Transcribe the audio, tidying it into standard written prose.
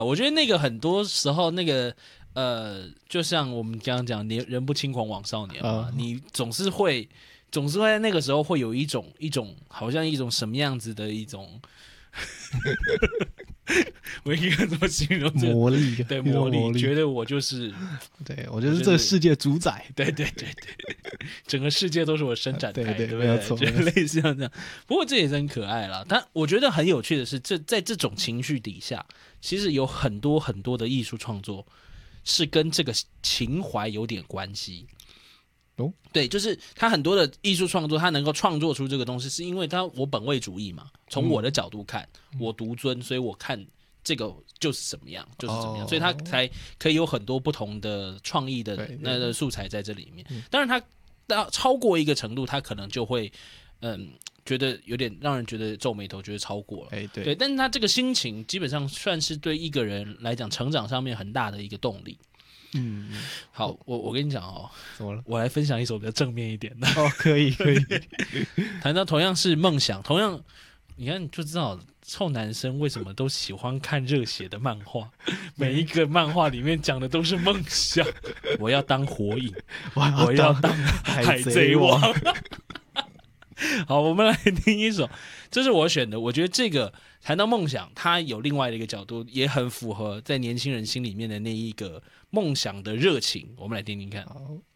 我觉得那个很多时候那个就像我们刚刚讲，人不轻狂枉少年嘛，你总是会在那个时候会有一种好像一种什么样子的一种。我应该怎么形容这个魔力？ 对，魔力，觉得我就是， 对我就是这个世界主宰。 对，整个世界都是我伸展开，对不对？ 没有错， 就类似像这样。不过这也是很可爱啦。但我觉得很有趣的是，在这种情绪底下，其实有很多很多的艺术创作是跟这个情怀有点关系。对，就是他很多的艺术创作，他能够创作出这个东西，是因为我本位主义嘛。从我的角度看，我独尊，所以我看这个就是怎么样，就是怎么样，所以他才可以有很多不同的创意的那个素材在这里面。当然，他到超过一个程度，他可能就会觉得有点让人觉得皱眉头，觉得超过了。对，但是他这个心情基本上算是对一个人来讲成长上面很大的一个动力。好，我跟你讲哦， 怎么了？ 我来分享一首比较正面一点的。 可以。 谈到同样是梦想，同样你看你就知道臭男生为什么都喜欢看热血的漫画，每一个漫画里面讲的都是梦想。我要当火影，我要当海贼王。好，我们来听一首，这是我选的。我觉得这个谈到梦想，它有另外的一个角度，也很符合在年轻人心里面的那一个梦想的热情。我们来听听看。 好。